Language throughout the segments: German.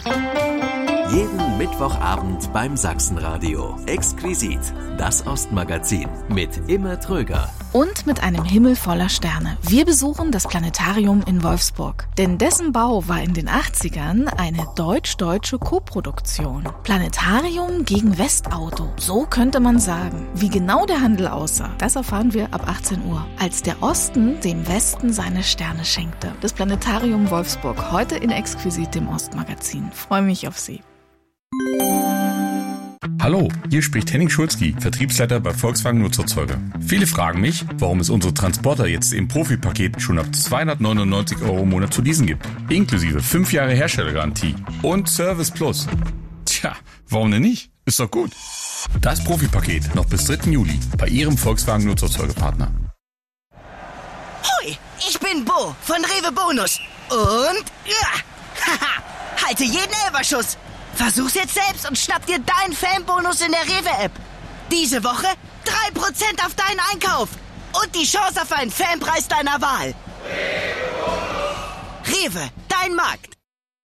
Jeden Mittwochabend beim Sachsenradio. Exquisit, das Ostmagazin mit Imme Tröger. Und mit einem Himmel voller Sterne. Wir besuchen das Planetarium in Wolfsburg. Denn dessen Bau war in den 80ern eine deutsch-deutsche Koproduktion. Planetarium gegen Westauto, so könnte man sagen. Wie genau der Handel aussah, das erfahren wir ab 18 Uhr, als der Osten dem Westen seine Sterne schenkte. Das Planetarium Wolfsburg, heute in Exquisit, dem Ostmagazin. Freue mich auf Sie. Hallo, hier spricht Henning Schulzki, Vertriebsleiter bei Volkswagen Nutzerzeuger. Viele fragen mich, warum es unsere Transporter jetzt im Profipaket schon ab 299 € im Monat zu leasen gibt. Inklusive 5 Jahre Herstellergarantie und Service Plus. Tja, warum denn nicht? Ist doch gut. Das Profipaket noch bis 3. Juli bei Ihrem Volkswagen Nutzerzeugerpartner. Hoi, ich bin Bo von Rewe Bonus. Und haha, halte jeden Elferschuss. Versuch's jetzt selbst und schnapp dir deinen Fanbonus in der Rewe-App. Diese Woche 3% auf deinen Einkauf. Und die Chance auf einen Fanpreis deiner Wahl. Rewe, dein Markt.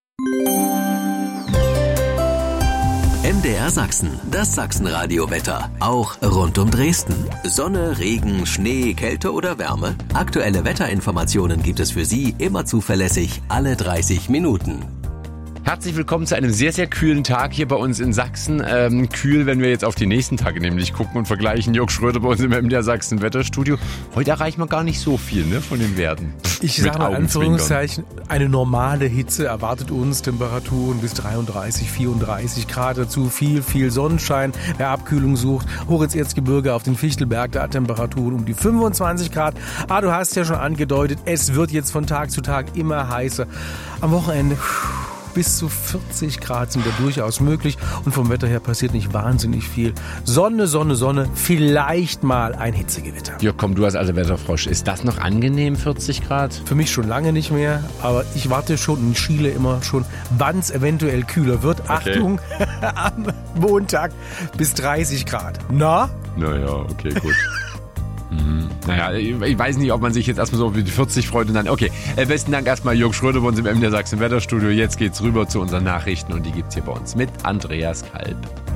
MDR Sachsen, das Sachsenradio-Wetter. Auch rund um Dresden. Sonne, Regen, Schnee, Kälte oder Wärme. Aktuelle Wetterinformationen gibt es für Sie immer zuverlässig alle 30 Minuten. Herzlich willkommen zu einem sehr, sehr kühlen Tag hier bei uns in Sachsen. Kühl, wenn wir jetzt auf die nächsten Tage nämlich gucken und vergleichen. Jörg Schröder bei uns im MDR Sachsen Wetterstudio. Heute erreichen wir gar nicht so viel von den Werten. Ich sage mal Anführungszeichen, eine normale Hitze erwartet uns. Temperaturen bis 33, 34 Grad. Dazu viel Sonnenschein. Wer Abkühlung sucht, hoch ins Erzgebirge auf den Fichtelberg, da hat Temperaturen um die 25 Grad. Du hast ja schon angedeutet, es wird jetzt von Tag zu Tag immer heißer. Am Wochenende bis zu 40 Grad sind da durchaus möglich und vom Wetter her passiert nicht wahnsinnig viel. Sonne, vielleicht mal ein Hitzegewitter. Ja, komm, du hast also Wetterfrosch. Ist das noch angenehm, 40 Grad? Für mich schon lange nicht mehr, aber ich warte schon und schiele immer schon, wann es eventuell kühler wird. Okay. Achtung, am Montag bis 30 Grad. Na? Naja, okay, gut. Naja, ich weiß nicht, ob man sich jetzt erstmal so auf die 40 freut und dann, okay. Besten Dank erstmal Jörg Schröder bei uns im MDR Sachsen Wetterstudio. Jetzt geht's rüber zu unseren Nachrichten und die gibt's hier bei uns mit Andreas Kalb.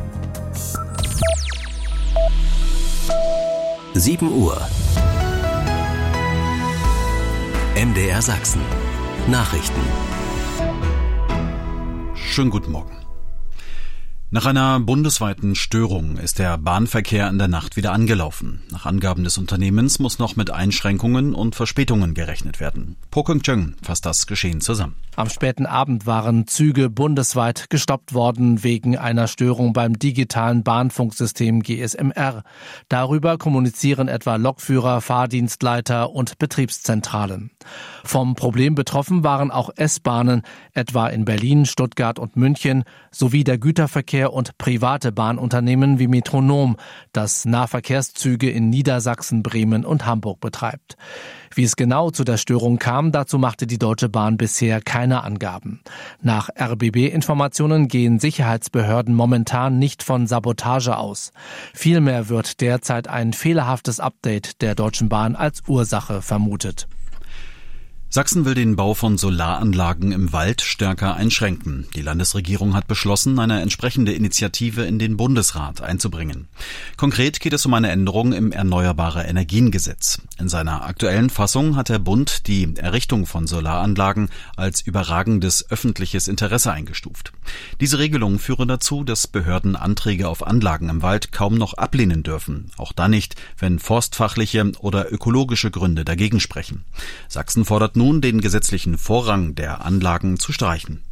7 Uhr. MDR Sachsen. Nachrichten. Schönen guten Morgen. Nach einer bundesweiten Störung ist der Bahnverkehr in der Nacht wieder angelaufen. Nach Angaben des Unternehmens muss noch mit Einschränkungen und Verspätungen gerechnet werden. Po Kyung-cheng fasst das Geschehen zusammen. Am späten Abend waren Züge bundesweit gestoppt worden wegen einer Störung beim digitalen Bahnfunksystem GSMR. Darüber kommunizieren etwa Lokführer, Fahrdienstleiter und Betriebszentralen. Vom Problem betroffen waren auch S-Bahnen, etwa in Berlin, Stuttgart und München, sowie der Güterverkehr und private Bahnunternehmen wie Metronom, das Nahverkehrszüge in Niedersachsen, Bremen und Hamburg betreibt. Wie es genau zu der Störung kam, dazu machte die Deutsche Bahn bisher keine Angaben. Nach RBB-Informationen gehen Sicherheitsbehörden momentan nicht von Sabotage aus. Vielmehr wird derzeit ein fehlerhaftes Update der Deutschen Bahn als Ursache vermutet. Sachsen will den Bau von Solaranlagen im Wald stärker einschränken. Die Landesregierung hat beschlossen, eine entsprechende Initiative in den Bundesrat einzubringen. Konkret geht es um eine Änderung im Erneuerbare-Energien-Gesetz. In seiner aktuellen Fassung hat der Bund die Errichtung von Solaranlagen als überragendes öffentliches Interesse eingestuft. Diese Regelung führe dazu, dass Behörden Anträge auf Anlagen im Wald kaum noch ablehnen dürfen. Auch dann nicht, wenn forstfachliche oder ökologische Gründe dagegen sprechen. Sachsen fordert nun, den gesetzlichen Vorrang der Anlagen zu streichen.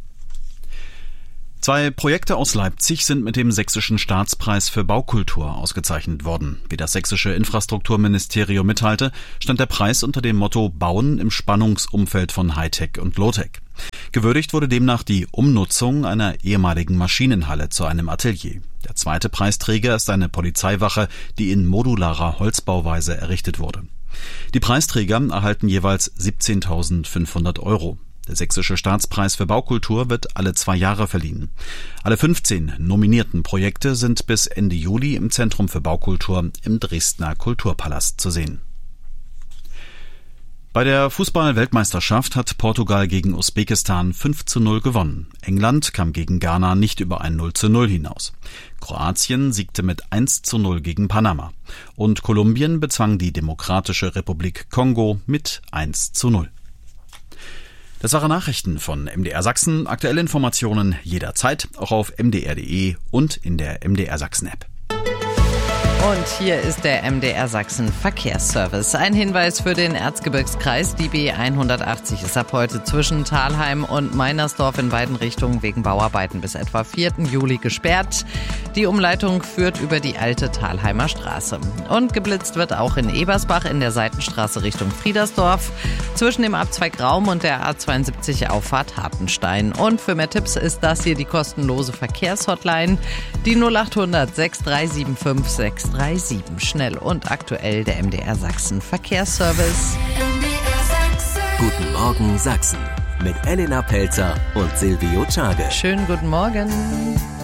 2 Projekte aus Leipzig sind mit dem Sächsischen Staatspreis für Baukultur ausgezeichnet worden. Wie das sächsische Infrastrukturministerium mitteilte, stand der Preis unter dem Motto Bauen im Spannungsumfeld von Hightech und Lowtech. Gewürdigt wurde demnach die Umnutzung einer ehemaligen Maschinenhalle zu einem Atelier. Der zweite Preisträger ist eine Polizeiwache, die in modularer Holzbauweise errichtet wurde. Die Preisträger erhalten jeweils 17.500 €. Der Sächsische Staatspreis für Baukultur wird alle 2 Jahre verliehen. Alle 15 nominierten Projekte sind bis Ende Juli im Zentrum für Baukultur im Dresdner Kulturpalast zu sehen. Bei der Fußball-Weltmeisterschaft hat Portugal gegen Usbekistan 5:0 gewonnen. England kam gegen Ghana nicht über ein 0:0 hinaus. Kroatien siegte mit 1:0 gegen Panama. Und Kolumbien bezwang die Demokratische Republik Kongo mit 1:0. Das waren Nachrichten von MDR Sachsen. Aktuelle Informationen jederzeit, auch auf mdr.de und in der MDR Sachsen-App. Und hier ist der MDR Sachsen Verkehrsservice. Ein Hinweis für den Erzgebirgskreis. Die B180 ist ab heute zwischen Thalheim und Meinersdorf in beiden Richtungen wegen Bauarbeiten bis etwa 4. Juli gesperrt. Die Umleitung führt über die alte Thalheimer Straße. Und geblitzt wird auch in Ebersbach in der Seitenstraße Richtung Friedersdorf zwischen dem Abzweig Raum und der A72 Auffahrt Hartenstein. Und für mehr Tipps ist das hier die kostenlose Verkehrshotline, die 0800 6375 637. Schnell und aktuell der MDR Sachsen Verkehrsservice. Guten Morgen Sachsen mit Elena Pelzer und Silvio Czage. Schönen guten Morgen.